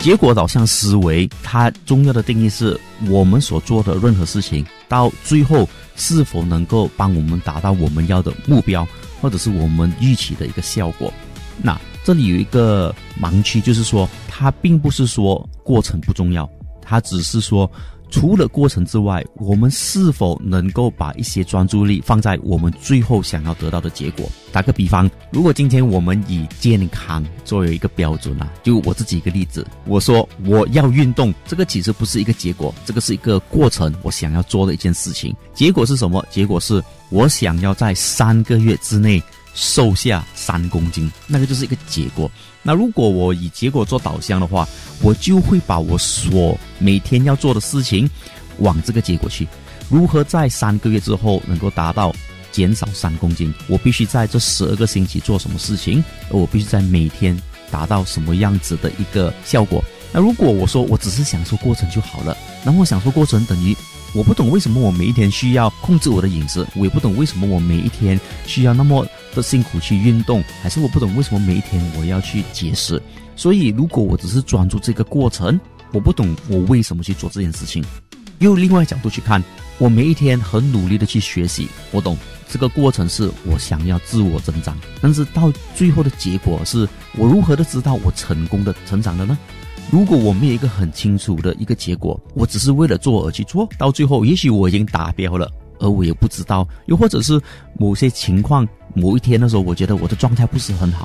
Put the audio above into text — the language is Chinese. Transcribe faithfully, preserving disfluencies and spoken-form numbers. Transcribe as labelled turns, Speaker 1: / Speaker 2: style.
Speaker 1: 结果导向思维，它重要的定义是我们所做的任何事情，到最后是否能够帮我们达到我们要的目标，或者是我们预期的一个效果。那这里有一个盲区，就是说它并不是说过程不重要，它只是说除了过程之外，我们是否能够把一些专注力放在我们最后想要得到的结果。打个比方，如果今天我们以健康作为一个标准啊，就我自己一个例子，我说我要运动，这个其实不是一个结果，这个是一个过程，我想要做的一件事情。结果是什么？结果是我想要在三个月之内瘦下三公斤，那个就是一个结果。那如果我以结果做导向的话，我就会把我所每天要做的事情往这个结果去。如何在三个月之后能够达到减少三公斤？我必须在这十二个星期做什么事情？而我必须在每天达到什么样子的一个效果？那如果我说我只是享受过程就好了，那么享受过程等于我不懂为什么我每一天需要控制我的饮食，我也不懂为什么我每一天需要那么的辛苦去运动，还是我不懂为什么每一天我要去节食。所以如果我只是专注这个过程，我不懂我为什么去做这件事情。用另外角度去看，我每一天很努力的去学习，我懂这个过程是我想要自我增长，但是到最后的结果是我如何的知道我成功的成长了呢？如果我没有一个很清楚的一个结果，我只是为了做而去做，到最后也许我已经达标了，而我也不知道，又或者是某些情况某一天的时候，我觉得我的状态不是很好，